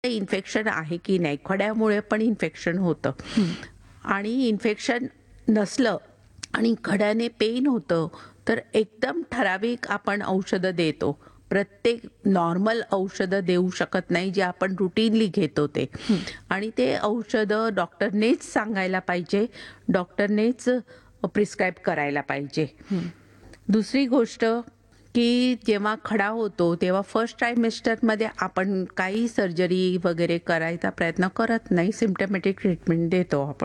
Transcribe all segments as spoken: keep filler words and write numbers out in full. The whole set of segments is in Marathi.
इन्फेक्शन आहे की नाही, खड्यामुळे पण इन्फेक्शन होतं आणि इन्फेक्शन नसलं आणि खड्याने पेन होतं तर एकदम ठराविक आपण औषधं देतो. प्रत्येक नॉर्मल औषधं देऊ शकत नाही जे आपण रुटीनली घेतो ते. आणि ते औषधं डॉक्टरनेच सांगायला पाहिजे, डॉक्टरनेच प्रिस्क्राईब करायला पाहिजे. दुसरी गोष्ट की जेव्हा खडा होतो तेव्हा फर्स्ट ट्रायमेस्टरमध्ये आपण काही सर्जरी वगैरे करायचा प्रयत्न करत नाही, सिम्पटमॅटिक ट्रीटमेंट देतो आपण,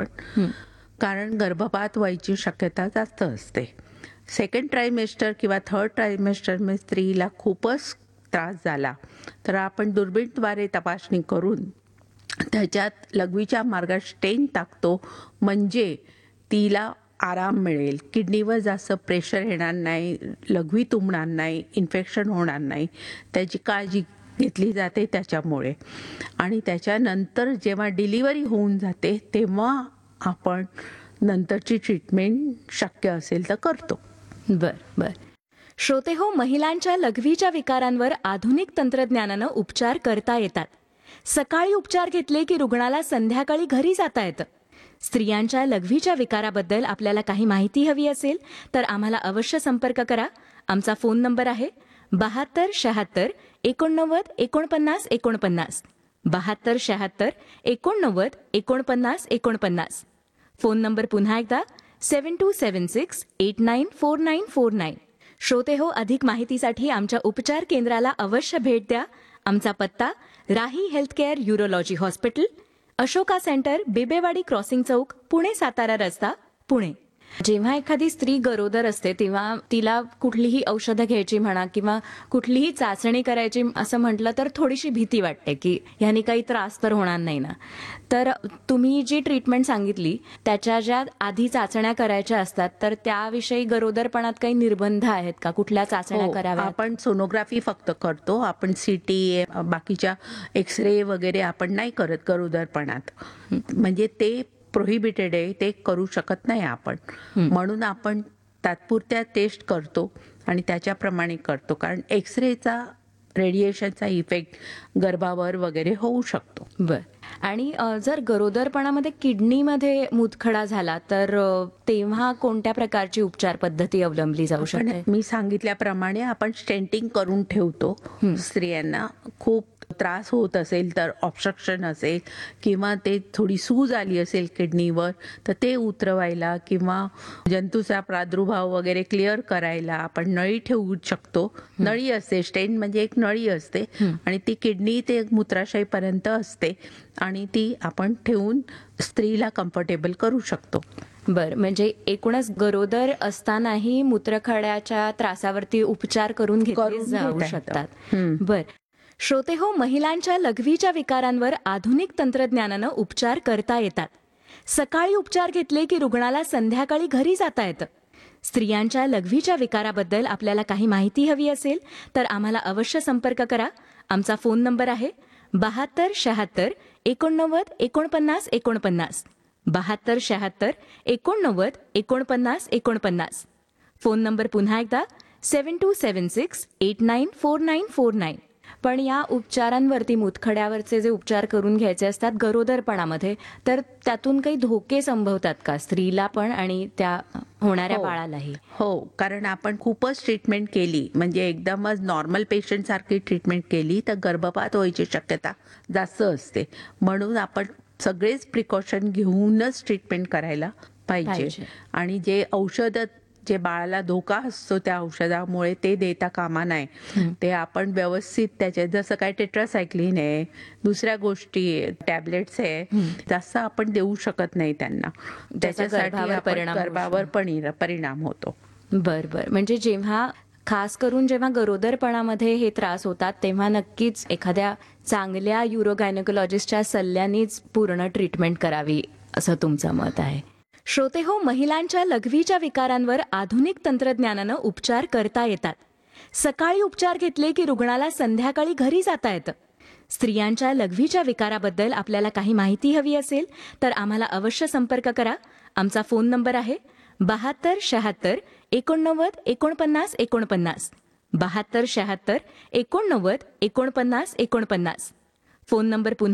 कारण गर्भपात व्हायची शक्यता जास्त असते. सेकंड ट्रायमेस्टर किंवा थर्ड ट्रायमेस्टरमध्ये स्त्रीला खूपच त्रास झाला तर आपण दुर्बीणद्वारे तपासणी करून त्याच्यात लघवीच्या मार्गात स्टेन टाकतो, म्हणजे तिला आराम मिळेल, किडनीवर जास्त प्रेशर येणार नाही, लघवी तुंबणार नाही, इन्फेक्शन होणार नाही, त्याची काळजी घेतली जाते त्याच्यामुळे. आणि त्याच्यानंतर जेव्हा डिलिव्हरी होऊन जाते तेव्हा आपण नंतरची ट्रीटमेंट शक्य असेल तर करतो. बर बर श्रोते हो, महिलांच्या लघवीच्या विकारांवर आधुनिक तंत्रज्ञानानं उपचार करता येतात. सकाळी उपचार घेतले की रुग्णाला संध्याकाळी घरी जाता येतं. स्त्रियांच्या लघवीच्या विकाराबद्दल आपल्याला काही माहिती हवी असेल तर आम्हाला अवश्य संपर्क करा. आमचा फोन नंबर आहे बहात्तर शहात्तर एकोणनव्वद एकोणपन्नास एकोणपन्नास बहात्तर शहात्तर एकोणनव्वद एकोणपन्नास एकोणपन्नास. फोन नंबर पुन्हा एकदा सेवन to seven six eight nine four nine four nine. श्रोते हो, अधिक माहितीसाठी आमच्या उपचार केंद्राला अवश्य भेट द्या. आमचा पत्ता राही healthcare urology hospital, Ashoka centre, बेबेवाडी crossing चौक, पुणे सातारा रस्ता, पुणे. जेव्हा एखादी स्त्री गरोदर असते तेव्हा तिला कुठलीही औषधं घ्यायची म्हणा किंवा कुठलीही चाचणी करायची असं म्हटलं तर थोडीशी भीती वाटते की ह्यानी काही त्रास तर होणार नाही ना. तर तुम्ही जी ट्रीटमेंट सांगितली त्याच्या ज्या आधी चाचण्या करायच्या असतात तर त्याविषयी गरोदरपणात काही निर्बंध आहेत का? कुठल्या चाचण्या कराव्या? आपण सोनोग्राफी फक्त करतो, आपण सीटी बाकीच्या एक्सरे वगैरे आपण नाही करत गरोदरपणात, म्हणजे ते प्रोहिबिटेड आहे, ते करू शकत नाही आपण. म्हणून आपण तात्पुरत्या टेस्ट करतो आणि त्याच्याप्रमाणे करतो, कारण एक्सरेचा रेडिएशनचा इफेक्ट गर्भावर वगैरे होऊ शकतो. बर. आणि जर गरोदरपणामध्ये किडनीमध्ये मूतखडा झाला तर तेव्हा कोणत्या प्रकारची उपचार पद्धती अवलंबली जाऊ शकते? मी सांगितल्याप्रमाणे आपण स्टेंटिंग करून ठेवतो. स्त्रियांना खूप त्रास होत असेल तर, ऑब्स्ट्रक्शन असेल किंवा ते थोडी सूज आली असेल किडनीवर तर ते उतरवायला किंवा जंतूचा प्रादुर्भाव वगैरे क्लिअर करायला आपण नळी ठेवू शकतो. नळी असते, स्टेंट म्हणजे एक नळी असते आणि ती किडनी ते मूत्राशयपर्यंत असते आणि ती आपण ठेवून स्त्रीला कम्फर्टेबल करू शकतो. बर, म्हणजे एकूणच गरोदर असतानाही मूत्रखड्याच्या त्रासावरती उपचार करून घेतले जाऊ शकतात. बर. श्रोते हो, महिलांच्या लघवीच्या विकारांवर आधुनिक तंत्रज्ञानानं उपचार करता येतात. सकाळी उपचार घेतले की रुग्णाला संध्याकाळी घरी जाता येतं. स्त्रियांच्या लघवीच्या विकाराबद्दल आपल्याला काही माहिती हवी असेल तर आम्हाला अवश्य संपर्क करा. आमचा फोन नंबर आहे बहात्तर शहात्तर एकोणनव्वद एकोणपन्नास एकोणपन्नास बहात्तर शहात्तर एकोणनव्वद एकोणपन्नास एकोणपन्नास. फोन नंबर पुन्हा एकदा सेवन to seven six eight nine four nine four nine. पण या उपचारांवरती, मूतखड्यावरचे जे उपचार करून घ्यायचे असतात गरोदरपणामध्ये, तर त्यातून काही धोके संभवतात का स्त्रीला पण आणि त्या होणाऱ्या बाळालाही? हो, कारण आपण खूपच ट्रीटमेंट केली, म्हणजे एकदमच नॉर्मल पेशंट सारखी ट्रीटमेंट केली तर गर्भपात व्हायची शक्यता जास्त असते. म्हणून आपण सगळेच प्रिकॉशन घेऊनच ट्रीटमेंट करायला पाहिजे. आणि जे औषध जे बाळाला धोका असतो त्या औषधामुळे ते देता कामा नाही. ते आपण व्यवस्थित त्याचे, जसं काय टेट्रासायक्लिन आहे, दुसऱ्या गोष्टी टॅबलेट्स आहे, जास्त आपण देऊ शकत नाही त्यांना. त्याच्यासाठी गर्भावर पण परिणाम होतो. बर बर म्हणजे जेव्हा खास करून जेव्हा गरोदरपणामध्ये हे त्रास होतात तेव्हा नक्कीच एखाद्या चांगल्या युरोगायनेकोलॉजिस्टच्या सल्ल्यानेच पूर्ण ट्रीटमेंट करावी असं तुमचं मत आहे. श्रोते हो, महिलांच्या लघवीच्या विकारांवर आधुनिक तंत्रज्ञानानं उपचार करता येतात. सकाळी उपचार घेतले की रुग्णाला संध्याकाळी घरी जाता येतं. स्त्रियांच्या लघवीच्या विकाराबद्दल आपल्याला काही माहिती हवी असेल तर आम्हाला अवश्य संपर्क करा. आमचा फोन नंबर आहे बहात्तर शहात्तर एकोणनव्वद एकोणपन्नास एकोणपन्नास बहात्तर शहात्तर एकोणनव्वद एकोणपन्नास एकोणपन्नास. फोन नंबर पुन्हा